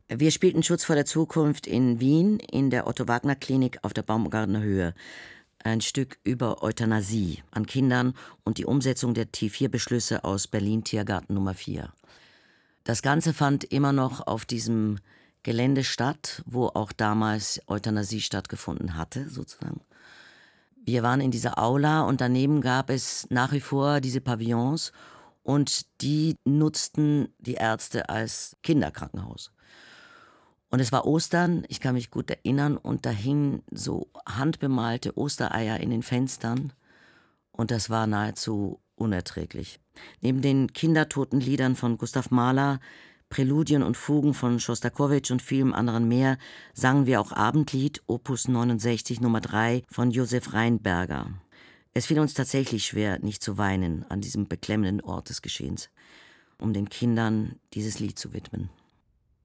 Wir spielten Schutz vor der Zukunft in Wien in der Otto-Wagner-Klinik auf der Baumgartner Höhe. Ein Stück über Euthanasie an Kindern und die Umsetzung der T4-Beschlüsse aus Berlin-Tiergarten Nummer 4. Das Ganze fand immer noch auf diesem Gelände statt, wo auch damals Euthanasie stattgefunden hatte, sozusagen. Wir waren in dieser Aula und daneben gab es nach wie vor diese Pavillons und die nutzten die Ärzte als Kinderkrankenhaus. Und es war Ostern, ich kann mich gut erinnern, und da hingen so handbemalte Ostereier in den Fenstern und das war nahezu unerträglich. Neben den Kindertotenliedern von Gustav Mahler, Präludien und Fugen von Schostakowitsch und vielem anderen mehr sangen wir auch Abendlied, Opus 69 Nummer 3 von Josef Rheinberger. Es fiel uns tatsächlich schwer, nicht zu weinen an diesem beklemmenden Ort des Geschehens, um den Kindern dieses Lied zu widmen.